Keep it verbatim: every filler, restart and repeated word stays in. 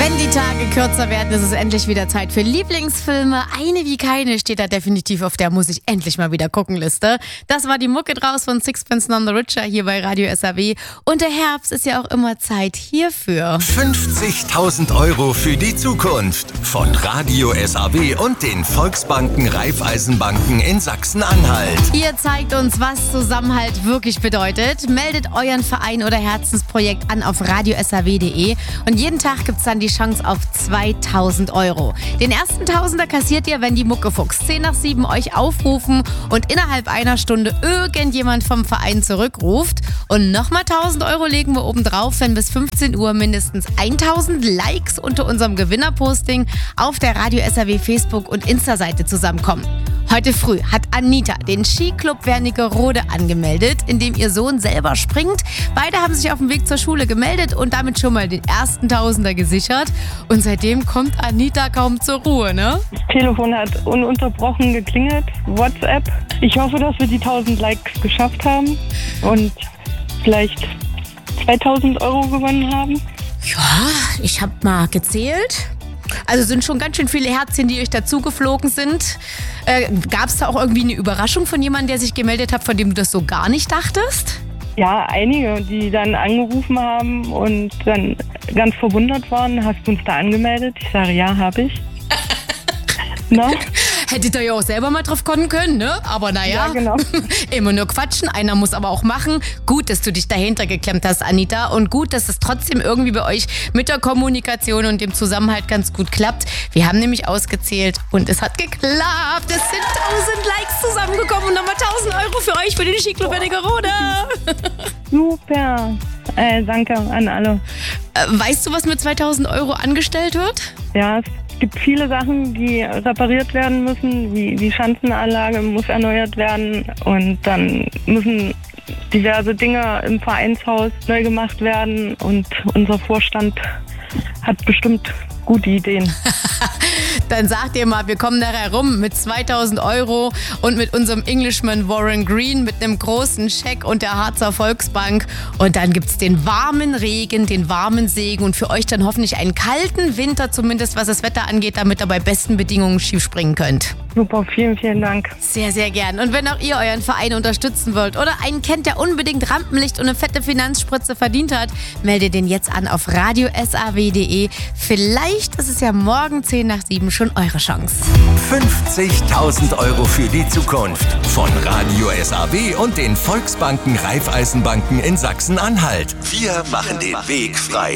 Wenn die Tage kürzer werden, ist es endlich wieder Zeit für Lieblingsfilme. Eine wie keine steht da definitiv auf der muss ich endlich mal wieder gucken Liste. Das war die Mucke draus von Sixpence None the Richer hier bei Radio S A W. Und der Herbst ist ja auch immer Zeit hierfür. fünfzigtausend Euro für die Zukunft von Radio S A W und den Volksbanken Raiffeisenbanken in Sachsen-Anhalt. Ihr zeigt uns, was Zusammenhalt wirklich bedeutet. Meldet euren Verein oder Herzensprojekt an auf radio s a w punkt d e und jeden Tag gibt's dann die Chance auf zweitausend Euro. Den ersten Tausender kassiert ihr, wenn die Muckefuchs zehn nach sieben euch aufrufen und innerhalb einer Stunde irgendjemand vom Verein zurückruft. Und nochmal tausend Euro legen wir oben drauf, wenn bis fünfzehn Uhr mindestens tausend Likes unter unserem Gewinnerposting auf der Radio S A W Facebook- und Insta-Seite zusammenkommen. Heute früh hat Anita den Skiclub Wernigerode angemeldet, in dem ihr Sohn selber springt. Beide haben sich auf dem Weg zur Schule gemeldet und damit schon mal den ersten Tausender gesichert. Und seitdem kommt Anita kaum zur Ruhe, ne? Das Telefon hat ununterbrochen geklingelt, WhatsApp. Ich hoffe, dass wir die tausend Likes geschafft haben und vielleicht zweitausend Euro gewonnen haben. Ja, ich hab mal gezählt. Also sind schon ganz schön viele Herzchen, die euch dazugeflogen sind. Äh, Gab es da auch irgendwie eine Überraschung von jemandem, der sich gemeldet hat, von dem du das so gar nicht dachtest? Ja, einige, die dann angerufen haben und dann ganz verwundert waren. Hast du uns da angemeldet? Ich sage, ja, habe ich. Na? Hättet ihr ja auch selber mal drauf kommen können, ne? Aber naja, Ja, genau. Immer nur quatschen, einer muss aber auch machen. Gut, dass du dich dahinter geklemmt hast, Anita. Und gut, dass es trotzdem irgendwie bei euch mit der Kommunikation und dem Zusammenhalt ganz gut klappt. Wir haben nämlich ausgezählt und es hat geklappt. Es sind tausend Likes zusammengekommen und nochmal tausend Euro für euch für den Skiclub Wernigerode. Super. Äh, danke an alle. Äh, weißt du, was mit zweitausend Euro angestellt wird? Ja, es gibt viele Sachen, die repariert werden müssen. Wie die Schanzenanlage muss erneuert werden und dann müssen diverse Dinge im Vereinshaus neu gemacht werden und unser Vorstand hat bestimmt gute Ideen. Dann sagt ihr mal, wir kommen da herum mit zweitausend Euro und mit unserem Englishman Warren Green mit einem großen Scheck und der Harzer Volksbank. Und dann gibt's den warmen Regen, den warmen Segen und für euch dann hoffentlich einen kalten Winter, zumindest was das Wetter angeht, damit ihr bei besten Bedingungen Ski springen könnt. Super, vielen, vielen Dank. Sehr, sehr gern. Und wenn auch ihr euren Verein unterstützen wollt oder einen kennt, der unbedingt Rampenlicht und eine fette Finanzspritze verdient hat, meldet den jetzt an auf radio s a w punkt d e. Vielleicht ist es ja morgen zehn nach sieben schon eure Chance. fünfzigtausend Euro für die Zukunft von Radio S A W und den Volksbanken Raiffeisenbanken in Sachsen-Anhalt. Wir machen den Weg frei.